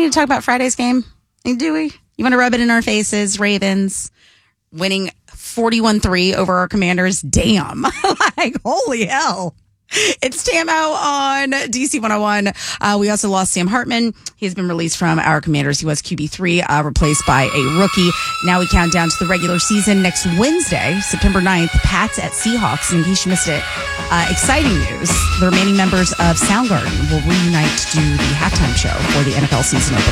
to talk about Friday's game? Do we? You want to rub it in our faces? Ravens winning 41-3 over our Commanders. Damn. Like, holy hell. It's Tamo on DC 101. We also lost Sam Hartman. He has been released from our Commanders. He was QB3, replaced by a rookie. Now we count down to the regular season next Wednesday, September 9th. Pats at Seahawks. In case you missed it, exciting news. The remaining members of Soundgarden will reunite to do the halftime show for the NFL season opener.